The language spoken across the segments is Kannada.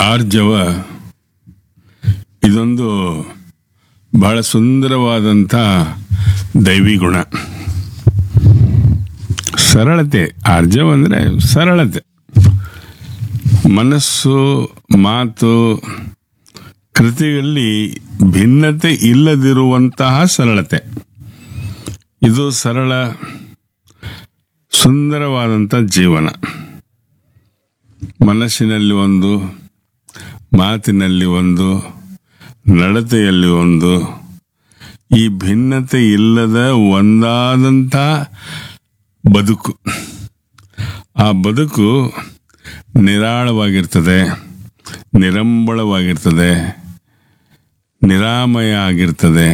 ಆರ್ಜವ ಇದೊಂದು ಬಹಳ ಸುಂದರವಾದಂಥ ದೈವಿ ಗುಣ. ಸರಳತೆ. ಆರ್ಜವ ಅಂದರೆ ಸರಳತೆ. ಮನಸ್ಸು, ಮಾತು, ಕೃತಿಯಲ್ಲಿ ಭಿನ್ನತೆ ಇಲ್ಲದಿರುವಂತಹ ಸರಳತೆ. ಇದು ಸರಳ ಸುಂದರವಾದಂಥ ಜೀವನ. ಮನಸ್ಸಿನಲ್ಲಿ ಒಂದು, ಮಾತಿನಲ್ಲಿ ಒಂದು, ನಡತೆಯಲ್ಲಿ ಒಂದು, ಈ ಭಿನ್ನತೆ ಇಲ್ಲದ ಒಂದಾದಂಥ ಬದುಕು. ಆ ಬದುಕು ನಿರಾಳವಾಗಿರ್ತದೆ, ನಿರಂಬಳವಾಗಿರ್ತದೆ, ನಿರಾಮಯ ಆಗಿರ್ತದೆ.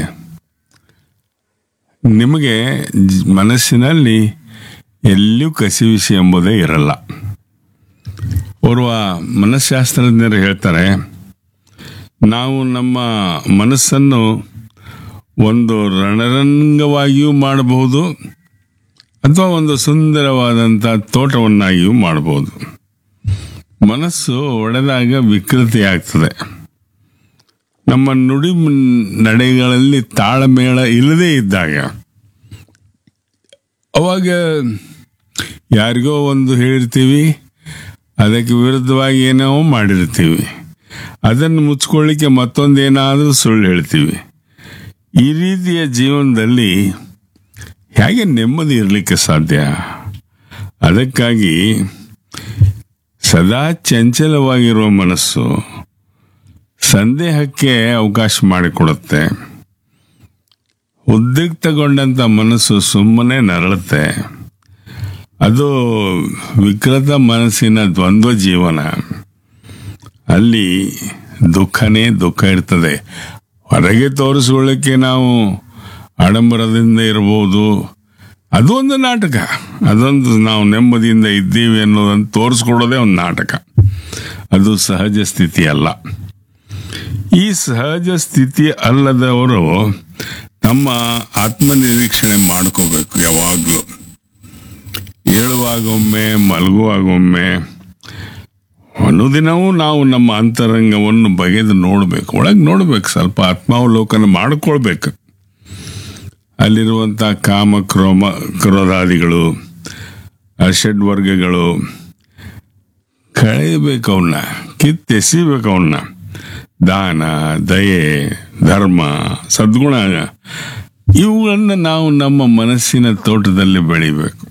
ನಿಮಗೆ ಮನಸ್ಸಿನಲ್ಲಿ ಎಲ್ಲಿಯೂ ಕಸಿವಿಸಿ ಎಂಬುದೇ ಇರಲ್ಲ. ಓರ್ವ ಮನಃಶಾಸ್ತ್ರಜ್ಞರು ಹೇಳ್ತಾರೆ, ನಾವು ನಮ್ಮ ಮನಸ್ಸನ್ನು ಒಂದು ರಣರಂಗವಾಗಿಯೂ ಮಾಡಬಹುದು ಅಥವಾ ಒಂದು ಸುಂದರವಾದಂಥ ತೋಟವನ್ನಾಗಿಯೂ ಮಾಡಬಹುದು. ಮನಸ್ಸು ಒಡೆದಾಗ ವಿಕೃತಿ ಆಗ್ತದೆ. ನಮ್ಮ ನುಡಿ ನಡೆಗಳಲ್ಲಿ ತಾಳಮೇಳ ಇಲ್ಲದೇ ಇದ್ದಾಗ ಅವಾಗ ಯಾರಿಗೋ ಒಂದು ಹೇಳಿರ್ತೀವಿ, ಅದಕ್ಕೆ ವಿರುದ್ಧವಾಗಿ ಏನೋ ಮಾಡಿರ್ತೀವಿ, ಅದನ್ನು ಮುಚ್ಕೊಳ್ಳಿಕ್ಕೆ ಮತ್ತೊಂದೇನಾದರೂ ಸುಳ್ಳು ಹೇಳ್ತೀವಿ. ಈ ರೀತಿಯ ಜೀವನದಲ್ಲಿ ಹೇಗೆ ನೆಮ್ಮದಿ ಇರಲಿಕ್ಕೆ ಸಾಧ್ಯ? ಅದಕ್ಕಾಗಿ ಸದಾ ಚಂಚಲವಾಗಿರುವ ಮನಸ್ಸು ಸಂದೇಹಕ್ಕೆ ಅವಕಾಶ ಮಾಡಿಕೊಡುತ್ತೆ. ಉದ್ರಿಕ್ತಗೊಂಡಂಥ ಮನಸ್ಸು ಸುಮ್ಮನೆ ನರಳುತ್ತೆ. ಅದು ವಿಕೃತ ಮನಸ್ಸಿನ ದ್ವಂದ್ವ ಜೀವನ. ಅಲ್ಲಿ ದುಃಖನೇ ದುಃಖ ಇರ್ತದೆ. ಹೊರಗೆ ತೋರಿಸ್ಕೊಳ್ಳಿಕ್ಕೆ ನಾವು ಆಡಂಬರದಿಂದ ಇರ್ಬೋದು, ಅದು ಒಂದು ನಾಟಕ. ಅದೊಂದು ನಾವು ನೆಮ್ಮದಿಯಿಂದ ಇದ್ದೀವಿ ಅನ್ನೋದನ್ನು ತೋರಿಸ್ಕೊಡೋದೇ ಒಂದು ನಾಟಕ. ಅದು ಸಹಜ ಸ್ಥಿತಿ ಅಲ್ಲ. ಈ ಸಹಜ ಸ್ಥಿತಿ ಅಲ್ಲದವರು ತಮ್ಮ ಆತ್ಮನಿರೀಕ್ಷಣೆ ಮಾಡ್ಕೋಬೇಕು. ಯಾವಾಗಲೂ ಏಳುವಾಗೊಮ್ಮೆ, ಮಲಗುವಾಗೊಮ್ಮೆ, ಅನುದಿನವೂ ನಾವು ನಮ್ಮ ಅಂತರಂಗವನ್ನು ಬಗೆದು ನೋಡಬೇಕು, ಒಳಗೆ ನೋಡಬೇಕು, ಸ್ವಲ್ಪ ಆತ್ಮಾವಲೋಕನ ಮಾಡಿಕೊಳ್ಬೇಕು. ಅಲ್ಲಿರುವಂಥ ಕಾಮ, ಕ್ರೋಧಾದಿಗಳು, ಅಷಡ್ವರ್ಗಗಳು ಕಳೆಯಬೇಕು, ಅವನ್ನ ಕಿತ್ತೆಸಿಬೇಕು. ಅವನ್ನ ದಾನ, ದಯೆ, ಧರ್ಮ, ಸದ್ಗುಣ ಇವುಗಳನ್ನು ನಾವು ನಮ್ಮ ಮನಸ್ಸಿನ ತೋಟದಲ್ಲಿ ಬೆಳಿಬೇಕು.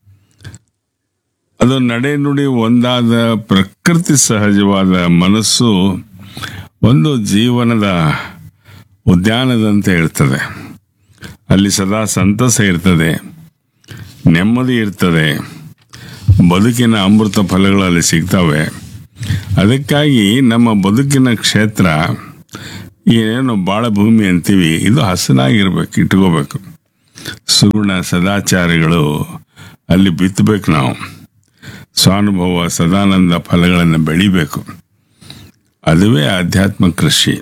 ಅದು ನಡೆ ನುಡಿ ಒಂದಾದ ಪ್ರಕೃತಿ ಸಹಜವಾದ ಮನಸ್ಸು ಒಂದು ಜೀವನದ ಉದ್ಯಾನದಂತೆ ಇರ್ತದೆ. ಅಲ್ಲಿ ಸದಾ ಸಂತಸ ಇರ್ತದೆ, ನೆಮ್ಮದಿ ಇರ್ತದೆ, ಬದುಕಿನ ಅಮೃತ ಫಲಗಳು ಅಲ್ಲಿ ಸಿಗ್ತವೆ. ಅದಕ್ಕಾಗಿ ನಮ್ಮ ಬದುಕಿನ ಕ್ಷೇತ್ರ ಏನು ಬಾಳ ಭೂಮಿ ಅಂತೀವಿ, ಇದು ಹಸನಾಗಿರ್ಬೇಕು, ಇಟ್ಕೋಬೇಕು. ಸುಗುಣ ಸದಾಚಾರಗಳು ಅಲ್ಲಿ ಬಿತ್ತಬೇಕು. ನಾವು ಸ್ವಾನುಭವ ಸದಾನಂದ ಫಲಗಳನ್ನು ಬೆಳಿಬೇಕು. ಅದುವೇ ಆಧ್ಯಾತ್ಮ ಕೃಷಿ.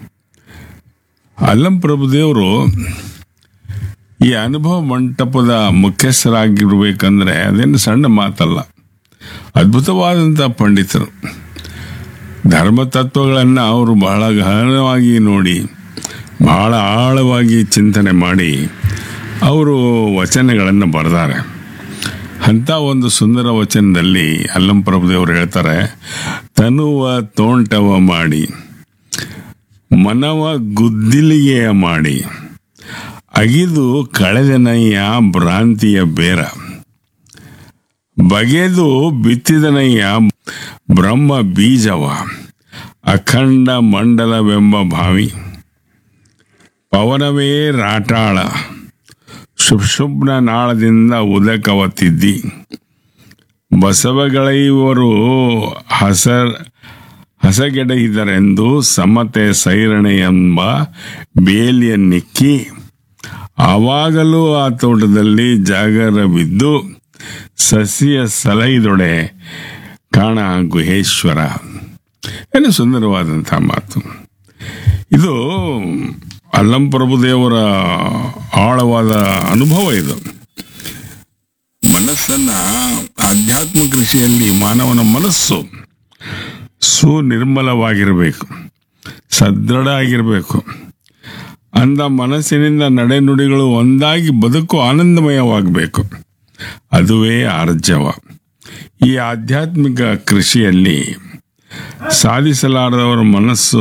ಅಲ್ಲಂ ಪ್ರಭುದೇವರು ಈ ಅನುಭವ ಮಂಟಪದ ಮುಖ್ಯಸ್ಥರಾಗಿರ್ಬೇಕಂದ್ರೆ ಅದೇನು ಸಣ್ಣ ಮಾತಲ್ಲ. ಅದ್ಭುತವಾದಂಥ ಪಂಡಿತರು. ಧರ್ಮ ತತ್ವಗಳನ್ನು ಅವರು ಬಹಳ ಗಹನವಾಗಿ ನೋಡಿ, ಬಹಳ ಆಳವಾಗಿ ಚಿಂತನೆ ಮಾಡಿ ಅವರು ವಚನಗಳನ್ನು ಬರೆದಾರೆ. ಅಂಥ ಒಂದು ಸುಂದರ ವಚನದಲ್ಲಿ ಅಲ್ಲಂ ಪ್ರಭುದೇವರು ಹೇಳ್ತಾರೆ, ತನುವ ತೋಂಟವ ಮಾಡಿ, ಮನವ ಗುದ್ದಿಲಿಗೆಯ ಮಾಡಿ, ಅಗಿದು ಕಳೆದನಯ್ಯ ಭ್ರಾಂತಿಯ ಬೇರ, ಬಗೆದು ಬಿತ್ತಿದನಯ್ಯ ಬ್ರಹ್ಮ ಬೀಜವ, ಅಖಂಡ ಮಂಡಲವೆಂಬ ಭಾವಿ, ಪವನವೇ ರಾಟಾಳ, ಶುಭ್ನ ನಾಳದಿಂದ ಉದಕವ ತಿದ್ದಿ, ಬಸವಗಳೈವರು ಹಸಗೆಡೆಯಿದರೆಂದು ಸಮತೆ ಸೈರಣೆ ಎಂಬ ಬೇಲಿಯನ್ನಿಕ್ಕಿ, ಆವಾಗಲೂ ಆ ತೋಟದಲ್ಲಿ ಜಾಗರವಿದ್ದು ಸಸಿಯ ಸಲೈದೊಡೆ ಕಾಣ ಗುಹೇಶ್ವರ. ಏನು ಸುಂದರವಾದಂಥ ಮಾತು ಇದು. ಅಲ್ಲಂ ಪ್ರಭುದೇವರ ಆಳವಾದ ಅನುಭವ ಇದು. ಮನಸ್ಸನ್ನ ಆಧ್ಯಾತ್ಮ ಕೃಷಿಯಲ್ಲಿ ಮಾನವನ ಮನಸ್ಸು ಸುನಿರ್ಮಲವಾಗಿರಬೇಕು, ಸದೃಢ ಆಗಿರಬೇಕು. ಅಂದ ಮನಸ್ಸಿನಿಂದ ನಡೆನುಡಿಗಳು ಒಂದಾಗಿ ಬದುಕು ಆನಂದಮಯವಾಗಬೇಕು. ಅದುವೇ ಆರ್ಜವ. ಈ ಆಧ್ಯಾತ್ಮಿಕ ಕೃಷಿಯಲ್ಲಿ ಸಾಧಿಸಲಾರದವರ ಮನಸ್ಸು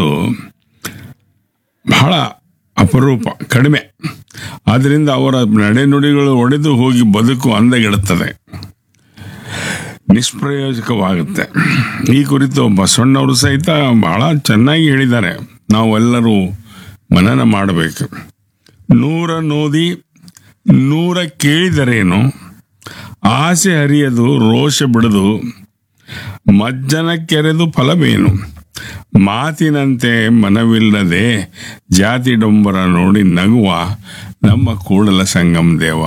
ಬಹಳ ಅಪರೂಪ, ಕಡಿಮೆ. ಆದ್ದರಿಂದ ಅವರ ನಡೆನುಡಿಗಳು ಒಡೆದು ಹೋಗಿ ಬದುಕು ಅಂದಗೆಡುತ್ತದೆ, ನಿಷ್ಪ್ರಯೋಜಕವಾಗುತ್ತೆ. ಈ ಕುರಿತು ಬಸವಣ್ಣವರು ಸಹಿತ ಬಹಳ ಚೆನ್ನಾಗಿ ಹೇಳಿದ್ದಾರೆ. ನಾವೆಲ್ಲರೂ ಮನನ ಮಾಡಬೇಕು. 100 ನೋದಿ 100 ಕೇಳಿದರೇನು, ಆಸೆ ಹರಿಯದು ರೋಷ ಬಿಡದು, ಮಜ್ಜನ ಕೆರೆದು ಫಲವೇನು, ಮಾತಿನಂತೆ ಮನವಿಲ್ಲದೆ ಜಾತಿ ಡೊಂಬರ ನೋಡಿ ನಗುವ ನಮ್ಮ ಕೂಡಲ ಸಂಗಮ ದೇವ.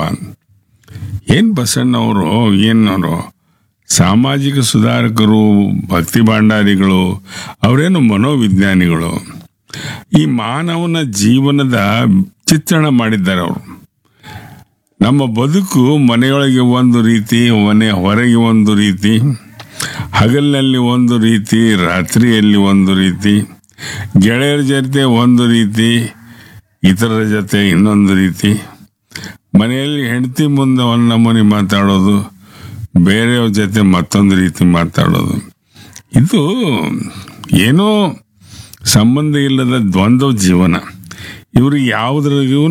ಏನು ಬಸವಣ್ಣವರು, ಏನವರು ಸಾಮಾಜಿಕ ಸುಧಾರಕರು, ಭಕ್ತಿ ಭಂಡಾರಿಗಳು, ಅವರೇನು ಮನೋವಿಜ್ಞಾನಿಗಳು. ಈ ಮಾನವನ ಜೀವನದ ಚಿತ್ರಣ ಮಾಡಿದ್ದಾರೆ ಅವರು. ನಮ್ಮ ಬದುಕು ಮನೆಯೊಳಗೆ ಒಂದು ರೀತಿ, ಮನೆ ಹೊರಗೆ ಒಂದು ರೀತಿ, ಹಗಲಿನಲ್ಲಿ ಒಂದು ರೀತಿ, ರಾತ್ರಿಯಲ್ಲಿ ಒಂದು ರೀತಿ, ಗೆಳೆಯರ ಜೊತೆ ಒಂದು ರೀತಿ, ಇತರರ ಜೊತೆ ಇನ್ನೊಂದು ರೀತಿ, ಮನೆಯಲ್ಲಿ ಹೆಂಡತಿ ಮುಂದೆ ಒಂದು ನಮೂನಿ ಮಾತಾಡೋದು, ಬೇರೆಯವ್ರ ಜೊತೆ ಮತ್ತೊಂದು ರೀತಿ ಮಾತಾಡೋದು. ಇದು ಏನೋ ಸಂಬಂಧ ಇಲ್ಲದ ದ್ವಂದ್ವ ಜೀವನ. ಇವ್ರಿಗೆ ಯಾವುದ್ರಿಗೂ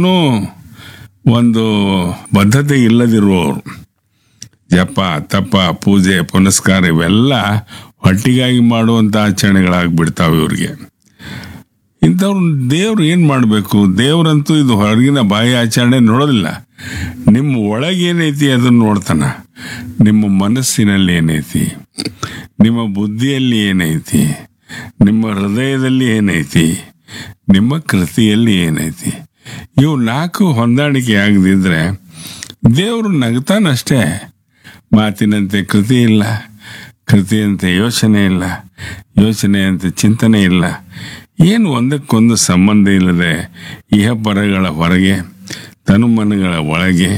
ಒಂದು ಬದ್ಧತೆ ಇಲ್ಲದಿರುವವರು. ಜಪ ತಪ ಪೂಜೆ ಪುನಸ್ಕಾರ ಇವೆಲ್ಲ ಹೊಟ್ಟಿಗಾಗಿ ಮಾಡುವಂಥ ಆಚರಣೆಗಳಾಗ್ಬಿಡ್ತಾವೆ ಇವ್ರಿಗೆ. ಇಂಥವ್ರು ದೇವ್ರು ಏನು ಮಾಡಬೇಕು? ದೇವ್ರಂತೂ ಇದು ಹೊರಗಿನ ಬಾಹ್ಯ ಆಚರಣೆ ನೋಡೋದಿಲ್ಲ. ನಿಮ್ಮ ಒಳಗೇನೈತಿ ಅದನ್ನು ನೋಡ್ತಾನ. ನಿಮ್ಮ ಮನಸ್ಸಿನಲ್ಲಿ ಏನೈತಿ, ನಿಮ್ಮ ಬುದ್ಧಿಯಲ್ಲಿ ಏನೈತಿ, ನಿಮ್ಮ ಹೃದಯದಲ್ಲಿ ಏನೈತಿ, ನಿಮ್ಮ ಕೃತಿಯಲ್ಲಿ ಏನೈತಿ, ಇವು 4 ಹೊಂದಾಣಿಕೆ ಆಗದಿದ್ರೆ ದೇವರು ನಗ್ತಾನಷ್ಟೇ. ಮಾತಿನಂತೆ ಕೃತಿ ಇಲ್ಲ, ಕೃತಿಯಂತೆ ಯೋಚನೆ ಇಲ್ಲ, ಯೋಚನೆಯಂತೆ ಚಿಂತನೆ ಇಲ್ಲ. ಏನು ಒಂದಕ್ಕೊಂದು ಸಂಬಂಧ ಇಲ್ಲದೆ ಇಹಪರಗಳ ಹೊರಗೆ ತನುಮನಗಳ ಒಳಗೆ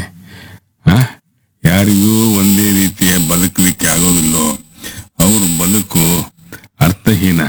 ಯಾರಿಗೂ ಒಂದೇ ರೀತಿಯ ಬದುಕಲಿಕ್ಕೆ ಆಗೋದಿಲ್ಲೋ ಅವ್ರ ಬದುಕು ಅರ್ಥಹೀನ.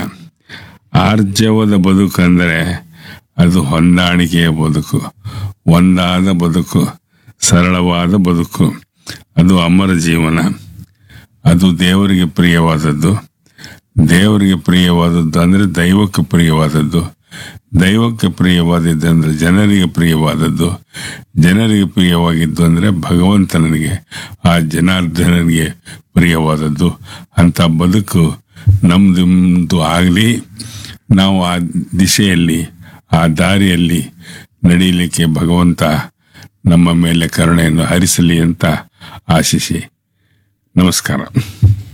ಆರ್ಜವದ ಬದುಕು ಅಂದರೆ ಅದು ಹೊಂದಾಣಿಕೆಯ ಬದುಕು, ಒಂದಾದ ಬದುಕು, ಸರಳವಾದ ಬದುಕು. ಅದು ಅಮರ ಜೀವನ. ಅದು ದೇವರಿಗೆ ಪ್ರಿಯವಾದದ್ದು. ದೇವರಿಗೆ ಪ್ರಿಯವಾದದ್ದು ಅಂದರೆ ದೈವಕ್ಕೆ ಪ್ರಿಯವಾದದ್ದು. ದೈವಕ್ಕೆ ಪ್ರಿಯವಾದದ್ದು ಅಂದರೆ ಜನರಿಗೆ ಪ್ರಿಯವಾದದ್ದು. ಜನರಿಗೆ ಪ್ರಿಯವಾಗಿದ್ದು ಅಂದರೆ ಭಗವಂತನಿಗೆ, ಆ ಜನಾರ್ದನನಿಗೆ ಪ್ರಿಯವಾದದ್ದು. ಅಂಥ ಬದುಕು ನಮ್ಮದು ಆಗಲಿ. ನಾವು ಆ ದಿಶೆಯಲ್ಲಿ, ಆ ದಾರಿಯಲ್ಲಿ ನಡೀಲಿಕ್ಕೆ ಭಗವಂತ ನಮ್ಮ ಮೇಲೆ ಕರುಣೆಯನ್ನು ಹರಿಸಲಿ ಅಂತ ಆಶಿಸಿ ನಮಸ್ಕಾರ.